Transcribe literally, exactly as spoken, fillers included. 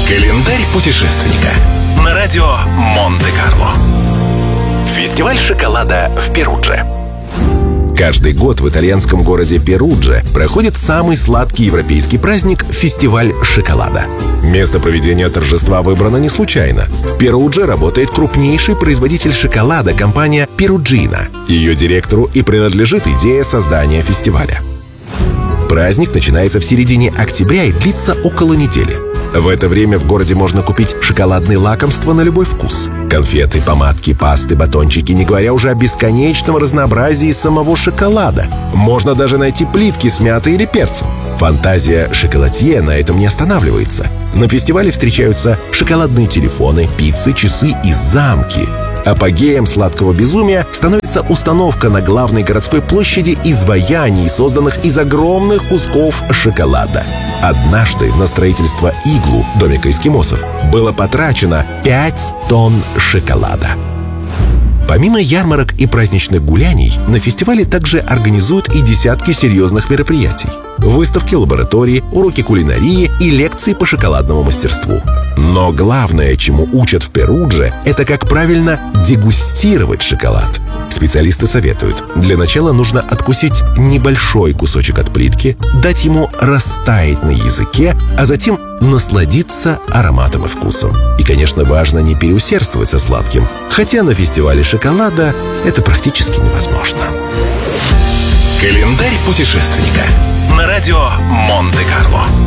Календарь путешественника на радио Монте-Карло. Фестиваль шоколада в Перудже. Каждый год в итальянском городе Перудже проходит самый сладкий европейский праздник — фестиваль шоколада. Место проведения торжества выбрано не случайно. В Перудже работает крупнейший производитель шоколада — компания Перуджино. Ее директору и принадлежит идея создания фестиваля. Праздник начинается в середине октября и длится около недели. В это время в городе можно купить шоколадные лакомства на любой вкус. Конфеты, помадки, пасты, батончики, не говоря уже о бесконечном разнообразии самого шоколада. Можно даже найти плитки с мятой или перцем. Фантазия шоколадье на этом не останавливается. На фестивале встречаются шоколадные телефоны, пиццы, часы и замки. Апогеем сладкого безумия становится установка на главной городской площади изваяний, созданных из огромных кусков шоколада. Однажды на строительство иглу, домика эскимосов, было потрачено пять тонн шоколада. Помимо ярмарок и праздничных гуляний, на фестивале также организуют и десятки серьезных мероприятий. Выставки, лаборатории, уроки кулинарии и лекции по шоколадному мастерству. Но главное, чему учат в Перудже, это как правильно дегустировать шоколад. Специалисты советуют: для начала нужно откусить небольшой кусочек от плитки, дать ему растаять на языке, а затем насладиться ароматом и вкусом. И, конечно, важно не переусердствовать со сладким, хотя на фестивале шоколада это практически невозможно. Календарь путешественника на радио Монте-Карло.